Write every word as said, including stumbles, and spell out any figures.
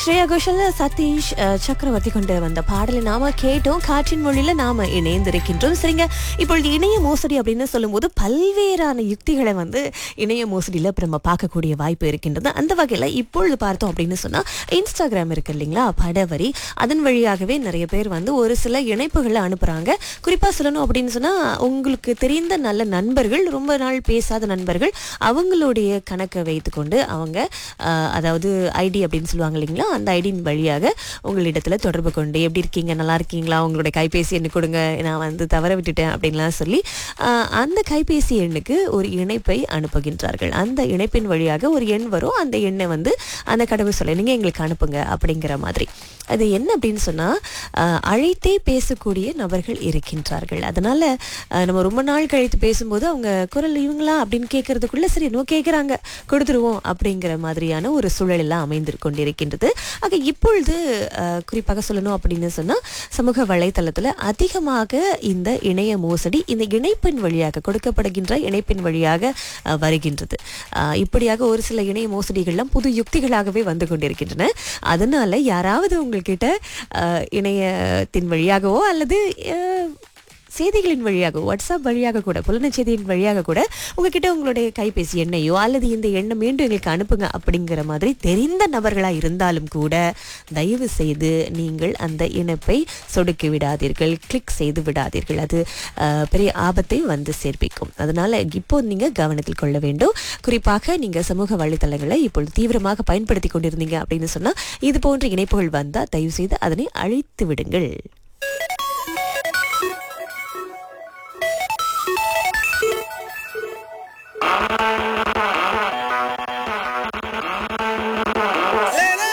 ஸ்ரேயா கோஷல் சதீஷ் அஹ், சக்கரவர்த்தி கொண்டு வந்த பாடலை நாம கேட்டோம். காற்றின் மொழியில நாம இணைந்திருக்கின்றோம். சரிங்க, இப்பொழுது இணைய மோசடி அப்படின்னு சொல்லும்போது பல்வேறான யுக்திகளை வந்து இணைய மோசடியில இப்ப நம்ம பார்க்கக்கூடிய வாய்ப்பு இருக்கின்றது. அந்த வகையில இப்பொழுது பார்த்தோம் அப்படின்னு சொன்னா இன்ஸ்டாகிராம் இருக்கு இல்லைங்களா, படவரி, அதன் வழியாகவே நிறைய பேர் வந்து ஒரு சில இணைப்புகளை அனுப்புறாங்க. குறிப்பா சொல்லணும் அப்படின்னு சொன்னா உங்களுக்கு தெரிந்த நல்ல நண்பர்கள், ரொம்ப நாள் பேசாத நண்பர்கள், அவங்களுடைய கணக்கை வைத்துக்கொண்டு அவங்க அஹ், அதாவது ஐடி அப்படின்னு சொல்லுவாங்க இல்லைங்களா, அந்த ஐடியின் வழியாக உங்களிடத்துல தொடர்பு கொண்டு எப்படி இருக்கீங்க, நல்லா இருக்கீங்களா, உங்களுடைய கைபேசி எண்ணு கொடுங்க, நான் வந்து தவற விட்டுட்டேன் அப்படின்லாம் சொல்லி அஹ், அந்த கைபேசி எண்ணுக்கு ஒரு இணைப்பை அனுப்புகின்றார்கள். அந்த இணைப்பின் வழியாக ஒரு எண் வரும். அந்த எண்ணை வந்து அந்த கடவுள் சொல்ல நீங்க எங்களுக்கு அனுப்புங்க அப்படிங்கிற மாதிரி. அது என்ன அப்படின்னு சொன்னா அஹ், அழைத்தே பேசக்கூடிய நபர்கள் இருக்கின்றார்கள். அதனால அஹ், நம்ம ரொம்ப நாள் கழித்து பேசும்போது அவங்க குரல் இவங்களா அப்படின்னு கேட்கறதுக்குள்ள சரி நோ கேட்குறாங்க கொடுத்துருவோம் அப்படிங்கிற மாதிரியான ஒரு சூழல் எல்லாம் அமைந்து கொண்டிருக்கின்றது. ஆக இப்பொழுது அஹ், குறிப்பாக சொல்லணும் அப்படின்னு சொன்னா சமூக வலைத்தளத்துல அதிகமாக இந்த இணைய மோசடி இந்த இணைப்பின் வழியாக கொடுக்கப்படுகின்ற இணைப்பின் வழியாக அஹ், வருகின்றது. அஹ், இப்படியாக ஒரு சில இணைய மோசடிகள்லாம் புது யுக்திகளாகவே வந்து கொண்டிருக்கின்றன. அதனால யாராவது உங்கள்கிட்ட அஹ், இணையத்தின் வழியாகவோ அல்லது அஹ், செய்திகளின் வழியாக வாட்ஸ்அப் வழியாக கூட புலன செய்தியின் வழியாக கூட உங்ககிட்ட உங்களுடைய கைபேசி எண்ணையோ அல்லது இந்த எண்ணை மீண்டும் எங்களுக்கு அனுப்புங்க அப்படிங்கிற மாதிரி தெரிந்த நபர்களா இருந்தாலும் கூட தயவு செய்து நீங்கள் அந்த இணைப்பை சொடுக்கி விடாதீர்கள், கிளிக் செய்து விடாதீர்கள். அது அஹ், பெரிய ஆபத்தை வந்து சேர்ப்பிக்கும். அதனால இப்போ நீங்க கவனத்தில் கொள்ள வேண்டும். குறிப்பாக நீங்க சமூக வலைத்தளங்களை இப்பொழுது தீவிரமாக பயன்படுத்தி கொண்டிருந்தீங்க அப்படின்னு சொன்னா இது போன்ற இணைப்புகள் வந்தா தயவு செய்து அதனை அழித்து விடுங்கள்.